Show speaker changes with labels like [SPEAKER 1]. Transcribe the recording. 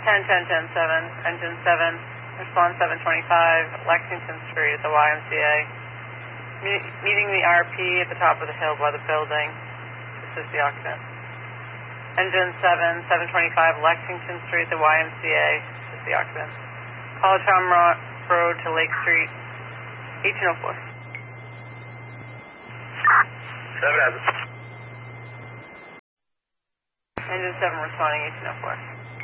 [SPEAKER 1] 10-10-10-7, engine 7, respond 725, Lexington Street at the YMCA. Meeting the RP at the top of the hill by the building. Assist the occupant. Engine 7, 725, Lexington Street at the YMCA. Assist the occupant. College Town Road to Lake Street, 1804.
[SPEAKER 2] 7 happens.
[SPEAKER 1] Engine 7 responding, 1804.